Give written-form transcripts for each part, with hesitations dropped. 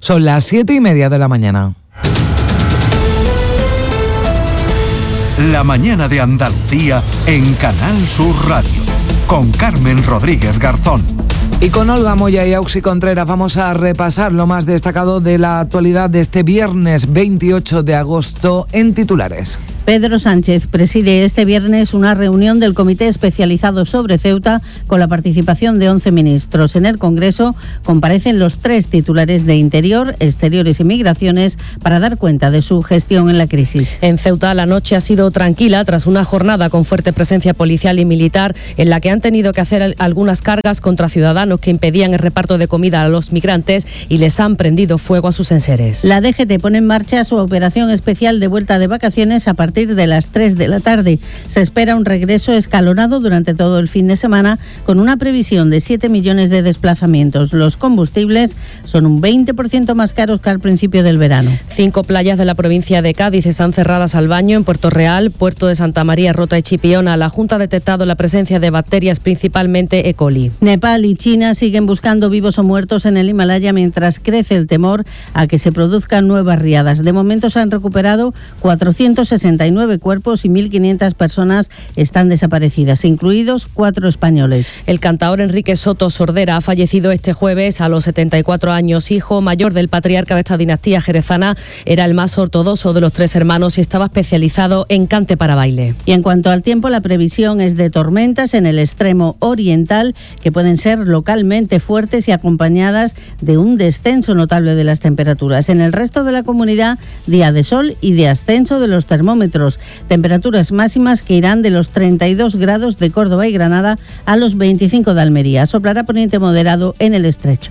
Son las 7:30 de la mañana. La mañana de Andalucía en Canal Sur Radio, con Carmen Rodríguez Garzón. Y con Olga Moya y Auxi Contreras vamos a repasar lo más destacado de la actualidad de este viernes 28 de agosto en titulares. Pedro Sánchez preside este viernes una reunión del Comité Especializado sobre Ceuta con la participación de 11 ministros. En el Congreso comparecen los 3 titulares de Interior, Exteriores y Migraciones para dar cuenta de su gestión en la crisis. En Ceuta la noche ha sido tranquila tras una jornada con fuerte presencia policial y militar en la que han tenido que hacer algunas cargas contra ciudadanos que impedían el reparto de comida a los migrantes y les han prendido fuego a sus enseres. La DGT pone en marcha su operación especial de vuelta de vacaciones a partir de las 3 de la tarde. Se espera un regreso escalonado durante todo el fin de semana con una previsión de 7 millones de desplazamientos. Los combustibles son un 20% más caros que al principio del verano. 5 playas de la provincia de Cádiz están cerradas al baño en Puerto Real, Puerto de Santa María, Rota y Chipiona. La Junta ha detectado la presencia de bacterias, principalmente E. coli. Nepal y China siguen buscando vivos o muertos en el Himalaya mientras crece el temor a que se produzcan nuevas riadas. De momento se han recuperado 469 cuerpos y 1.500 personas están desaparecidas, incluidos 4 españoles. El cantaor Enrique Soto Sordera ha fallecido este jueves a los 74 años. Hijo mayor del patriarca de esta dinastía jerezana, era el más ortodoxo de los 3 hermanos y estaba especializado en cante para baile. Y en cuanto al tiempo, la previsión es de tormentas en el extremo oriental que pueden ser localmente fuertes y acompañadas de un descenso notable de las temperaturas. En el resto de la comunidad, día de sol y de ascenso de los termómetros. Temperaturas máximas que irán de los 32 grados de Córdoba y Granada a los 25 de Almería. Soplará poniente moderado en el estrecho.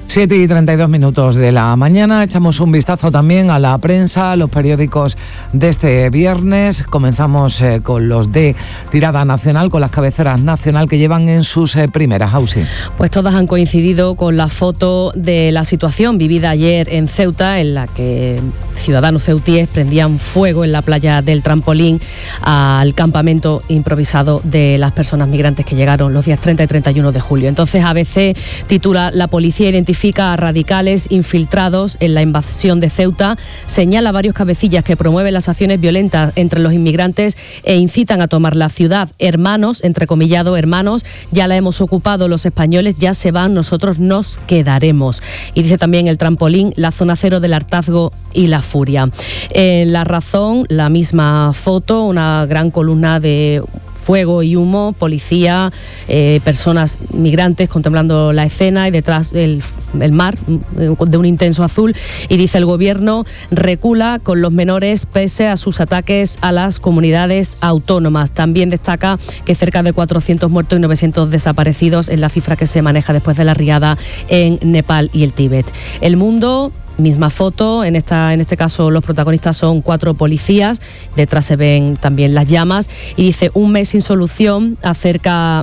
7:32 de la mañana. Echamos un vistazo también a la prensa, a los periódicos de este viernes. Comenzamos con los de tirada nacional, con las cabeceras nacional que llevan en sus primeras, Ausi. Pues todas han coincidido con la foto de la situación vivida ayer en Ceuta, en la que ciudadanos ceutíes prendían fuego en la playa del Trampolín al campamento improvisado de las personas migrantes que llegaron los días 30 y 31 de julio. Entonces ABC titula: La policía identifica a radicales infiltrados en la invasión de Ceuta, señala varios cabecillas que promueven las acciones violentas entre los inmigrantes e incitan a tomar la ciudad. Hermanos, entrecomillado hermanos, ya la hemos ocupado los españoles, ya se van, nosotros nos quedaremos. Y dice también El Trampolín, la zona cero del hartazgo y la furia. En La Razón, la misma foto, una gran columna de fuego y humo, policía, personas migrantes contemplando la escena y detrás el mar de un intenso azul. Y dice: el gobierno recula con los menores pese a sus ataques a las comunidades autónomas. También destaca que cerca de 400 muertos y 900 desaparecidos es la cifra que se maneja después de la riada en Nepal y el Tíbet. El Mundo, misma foto, en este caso los protagonistas son 4 policías, detrás se ven también las llamas, y dice: un mes sin solución acerca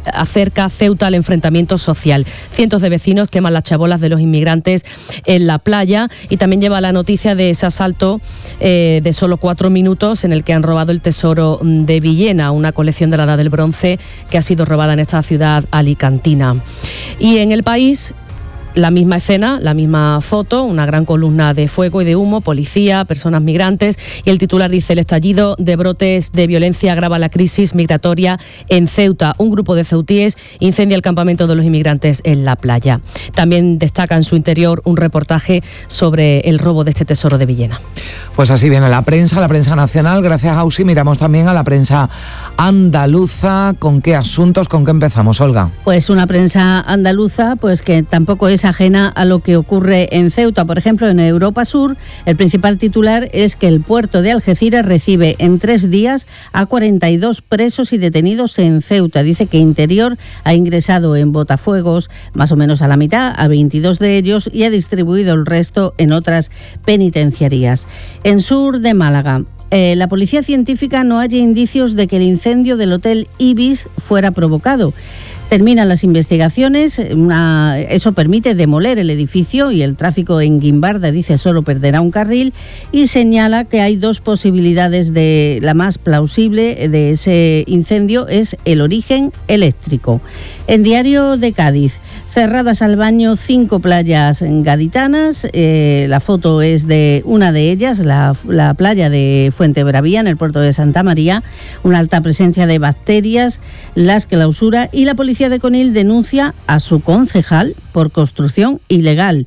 Ceuta al enfrentamiento social. Cientos de vecinos queman las chabolas de los inmigrantes en la playa, y también lleva la noticia de ese asalto de solo 4 minutos en el que han robado el tesoro de Villena, una colección de la Edad del Bronce que ha sido robada en esta ciudad alicantina. Y en El País, la misma escena, la misma foto, una gran columna de fuego y de humo, policía, personas migrantes, y el titular dice: el estallido de brotes de violencia agrava la crisis migratoria en Ceuta. Un grupo de ceutíes incendia el campamento de los inmigrantes en la playa. También destaca en su interior un reportaje sobre el robo de este tesoro de Villena. Pues así viene la prensa nacional. Gracias, Ausi. Miramos también a la prensa andaluza. ¿Con qué asuntos, con qué empezamos, Olga? Pues una prensa andaluza pues que tampoco es ajena a lo que ocurre en Ceuta. Por ejemplo, en Europa Sur, el principal titular es que el puerto de Algeciras recibe en 3 días a 42 presos y detenidos en Ceuta. Dice que Interior ha ingresado en botafuegos más o menos a la mitad, a 22 de ellos, y ha distribuido el resto en otras penitenciarías. En Sur de Málaga, la policía científica no halla indicios de que el incendio del Hotel Ibis fuera provocado. Terminan las investigaciones, eso permite demoler el edificio y el tráfico en Guimbarda, dice, solo perderá un carril, y señala que hay 2 posibilidades. La más plausible de ese incendio es el origen eléctrico. En Diario de Cádiz, Cerradas al baño 5 playas gaditanas. La foto es de una de ellas, la playa de Fuentebravía, en el puerto de Santa María. Una alta presencia de bacterias las clausura y la policía de Conil denuncia a su concejal por construcción ilegal.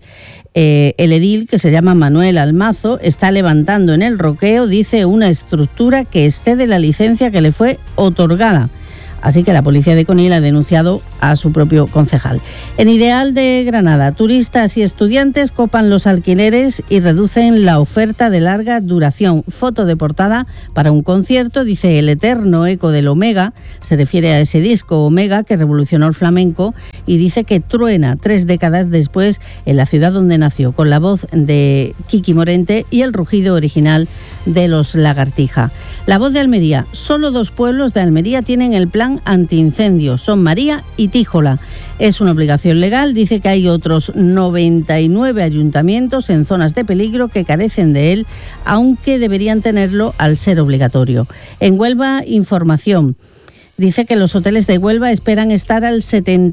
El edil, que se llama Manuel Almazo, está levantando en el Roqueo, dice, una estructura que excede la licencia que le fue otorgada. Así que la policía de Conil ha denunciado a su propio concejal. En Ideal de Granada, turistas y estudiantes copan los alquileres y reducen la oferta de larga duración. Foto de portada para un concierto, dice el eterno eco del Omega, se refiere a ese disco Omega que revolucionó el flamenco y dice que truena 3 décadas después en la ciudad donde nació, con la voz de Kiki Morente y el rugido original de los Lagartija. La Voz de Almería, solo 2 pueblos de Almería tienen el plan antiincendios, son María y Tíjola. Es una obligación legal, dice que hay otros 99 ayuntamientos en zonas de peligro que carecen de él, aunque deberían tenerlo al ser obligatorio. En Huelva, información. Dice que los hoteles de Huelva esperan estar al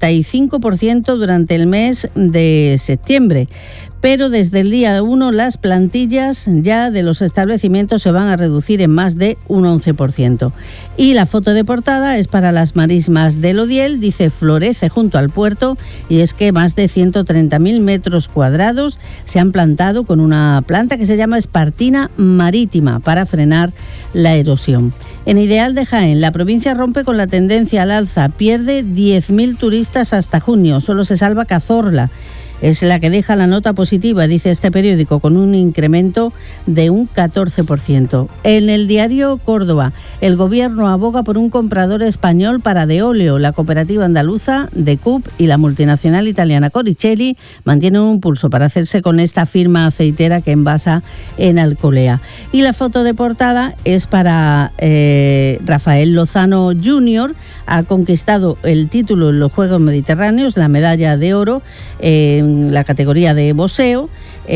75% durante el mes de septiembre. Pero desde el día 1 las plantillas ya de los establecimientos se van a reducir en más de un 11%. Y la foto de portada es para las marismas del Odiel, dice florece junto al puerto, y es que más de 130.000 metros cuadrados se han plantado con una planta que se llama espartina marítima para frenar la erosión. En Ideal de Jaén, la provincia rompe con la tendencia al alza, pierde 10.000 turistas hasta junio, solo se salva Cazorla. Es la que deja la nota positiva, dice este periódico, con un incremento de un 14%. En el diario Córdoba, el gobierno aboga por un comprador español para Deoleo. La cooperativa andaluza de CUP y la multinacional italiana Coricelli mantienen un pulso para hacerse con esta firma aceitera que envasa en Alcolea. Y la foto de portada es para Rafael Lozano Jr., ha conquistado el título en los Juegos Mediterráneos, la medalla de oro en la categoría de boxeo.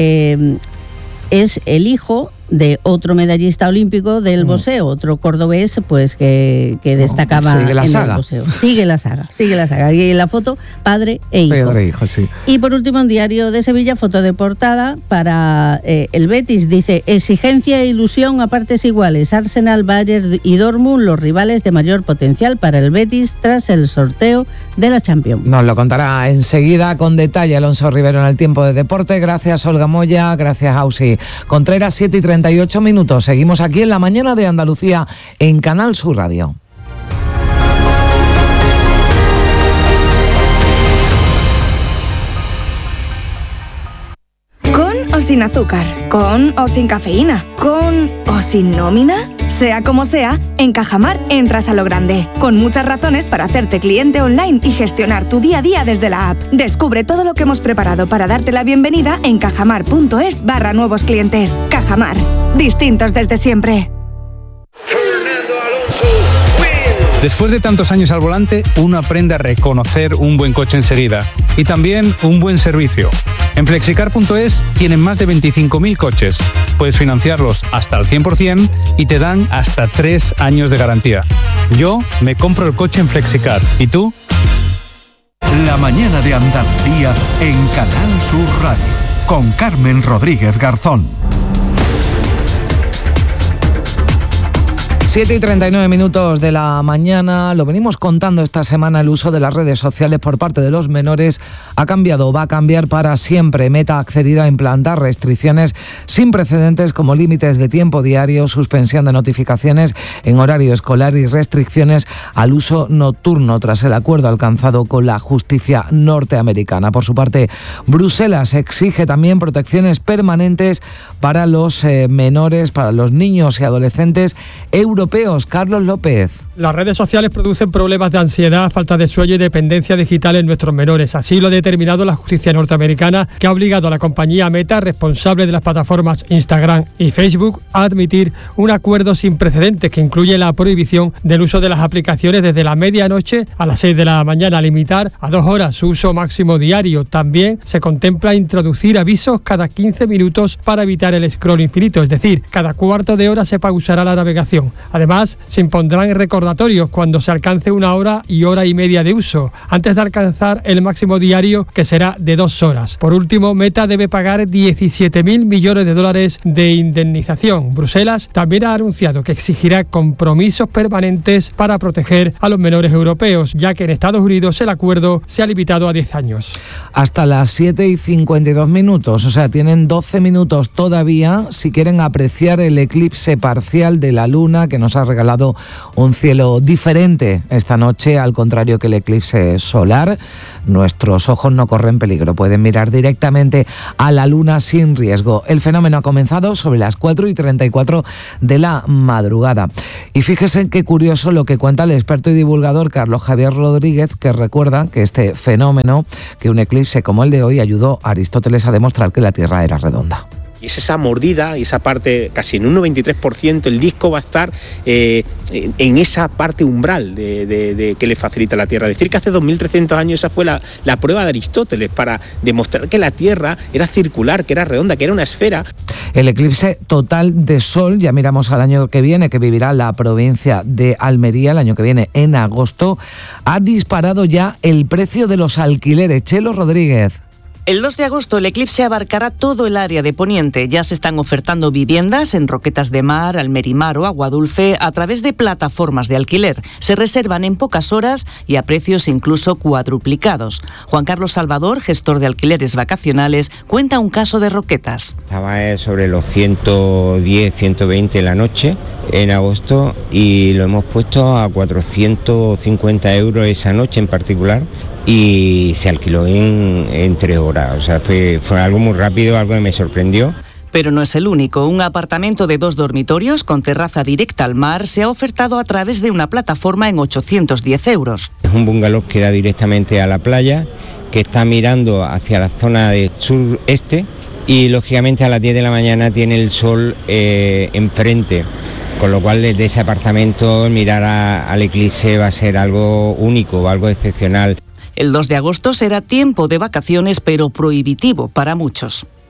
Es el hijo de otro medallista olímpico del boxeo, otro cordobés, pues que destacaba en el boxeo. Sigue la saga. Y en la foto, padre e hijo. Padre e hijo, sí. Y por último, en Diario de Sevilla, foto de portada para el Betis, dice, exigencia e ilusión a partes iguales. Arsenal, Bayern y Dortmund, los rivales de mayor potencial para el Betis tras el sorteo de la Champions. Nos lo contará enseguida con detalle Alonso Rivero en el Tiempo de Deporte. Gracias, Olga Moya. Gracias, Ausi Contreras. 7:38 minutos. Seguimos aquí en La Mañana de Andalucía en Canal Sur Radio. ¿Con o sin azúcar? ¿Con o sin cafeína? ¿Con o sin nómina? Sea como sea, en Cajamar entras a lo grande, con muchas razones para hacerte cliente online y gestionar tu día a día desde la app. Descubre todo lo que hemos preparado para darte la bienvenida en cajamar.es/nuevos clientes. Cajamar, distintos desde siempre. Después de tantos años al volante, uno aprende a reconocer un buen coche enseguida y también un buen servicio. En Flexicar.es tienen más de 25.000 coches. Puedes financiarlos hasta el 100% y te dan hasta 3 años de garantía. Yo me compro el coche en Flexicar. ¿Y tú? La Mañana de Andalucía en Canal Sur Radio con Carmen Rodríguez Garzón. 7:39 minutos de la mañana. Lo venimos contando esta semana. El uso de las redes sociales por parte de los menores ha cambiado, va a cambiar para siempre. Meta ha accedido a implantar restricciones sin precedentes como límites de tiempo diario, suspensión de notificaciones en horario escolar y restricciones al uso nocturno tras el acuerdo alcanzado con la justicia norteamericana. Por su parte, Bruselas exige también protecciones permanentes para los menores, para los niños y adolescentes europeos. Carlos López. Las redes sociales producen problemas de ansiedad, falta de sueño y dependencia digital en nuestros menores. Así lo ha determinado la justicia norteamericana, que ha obligado a la compañía Meta, responsable de las plataformas Instagram y Facebook, a admitir un acuerdo sin precedentes que incluye la prohibición del uso de las aplicaciones desde la medianoche a las 6 de la mañana, limitar a 2 horas su uso máximo diario. También se contempla introducir avisos cada 15 minutos para evitar el scroll infinito, es decir, cada cuarto de hora se pausará la navegación. Además, se impondrán recordatorios recordatorios cuando se alcance 1 hora y hora y media de uso, antes de alcanzar el máximo diario, que será de 2 horas. Por último, Meta debe pagar 17.000 millones de dólares de indemnización. Bruselas también ha anunciado que exigirá compromisos permanentes para proteger a los menores europeos, ya que en Estados Unidos el acuerdo se ha limitado a 10 años. Hasta las 7:52 minutos, o sea, tienen 12 minutos todavía si quieren apreciar el eclipse parcial de la Luna, que nos ha regalado un cielo diferente esta noche, al contrario que el eclipse solar. Nuestros ojos no corren peligro, pueden mirar directamente a la Luna sin riesgo. El fenómeno ha comenzado sobre las 4:34 de la madrugada. Y fíjese qué curioso lo que cuenta el experto y divulgador Carlos Javier Rodríguez, que recuerda que este fenómeno, que un eclipse como el de hoy, ayudó a Aristóteles a demostrar que la Tierra era redonda. Y es esa mordida, esa parte, casi en un 93%, el disco va a estar en esa parte umbral de que le facilita la Tierra. Decir que hace 2.300 años esa fue la prueba de Aristóteles para demostrar que la Tierra era circular, que era redonda, que era una esfera. El eclipse total de Sol, ya miramos al año que viene, que vivirá la provincia de Almería, el año que viene en agosto, ha disparado ya el precio de los alquileres. Chelo Rodríguez. El 2 de agosto el eclipse abarcará todo el área de Poniente. Ya se están ofertando viviendas en Roquetas de Mar, Almerimar o Aguadulce a través de plataformas de alquiler. Se reservan en pocas horas y a precios incluso cuadruplicados. Juan Carlos Salvador, gestor de alquileres vacacionales, cuenta un caso de Roquetas. Estaba sobre los 110, 120 la noche en agosto y lo hemos puesto a 450 euros esa noche en particular. Y se alquiló en 3 horas, o sea, fue algo muy rápido, algo que me sorprendió. Pero no es el único. Un apartamento de 2 dormitorios con terraza directa al mar se ha ofertado a través de una plataforma en 810 euros. Es un bungalow que da directamente a la playa, que está mirando hacia la zona de sureste y lógicamente a las 10 de la mañana tiene el sol enfrente. Con lo cual desde ese apartamento mirar al eclipse va a ser algo único, algo excepcional. El 2 de agosto será tiempo de vacaciones, pero prohibitivo para muchos.